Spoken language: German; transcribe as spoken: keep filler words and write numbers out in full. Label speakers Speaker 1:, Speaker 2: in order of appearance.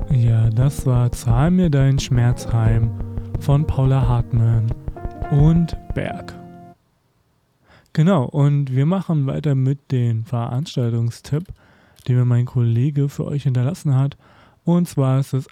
Speaker 1: Ja, das war Zahl mir deinen Schmerz heim von Paula Hartmann und Berg. Genau, und wir machen weiter mit dem Veranstaltungstipp, den mir mein Kollege für euch hinterlassen hat. Und zwar ist es